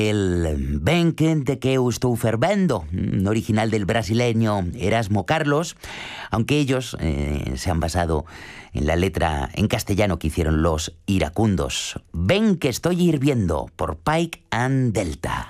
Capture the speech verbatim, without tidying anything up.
El Ben que de que eu estou fervendo, un original del brasileño Erasmo Carlos, aunque ellos eh, se han basado en la letra en castellano que hicieron los iracundos. Ven que estoy hirviendo, por Pike and Delta.